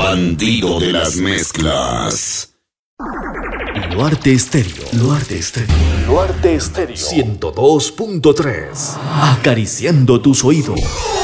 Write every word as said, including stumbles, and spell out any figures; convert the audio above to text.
bandido de las mezclas. Luarte Estéreo. Luarte Estéreo. Luarte Estéreo. ciento dos punto tres. Acariciando tus oídos.